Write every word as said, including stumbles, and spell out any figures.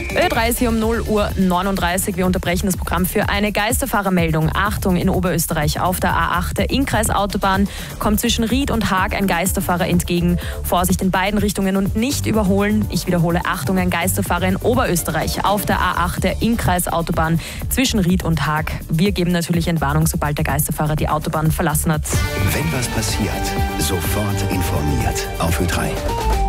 Ö drei ist hier um null Uhr neununddreißig. Wir unterbrechen das Programm für eine Geisterfahrermeldung. Achtung, in Oberösterreich auf der A acht, der Innkreisautobahn, kommt zwischen Ried und Haag ein Geisterfahrer entgegen. Vorsicht in beiden Richtungen und nicht überholen. Ich wiederhole, Achtung, ein Geisterfahrer in Oberösterreich auf der A acht, der Innkreisautobahn zwischen Ried und Haag. Wir geben natürlich Entwarnung, sobald der Geisterfahrer die Autobahn verlassen hat. Wenn was passiert, sofort informiert auf Ö drei.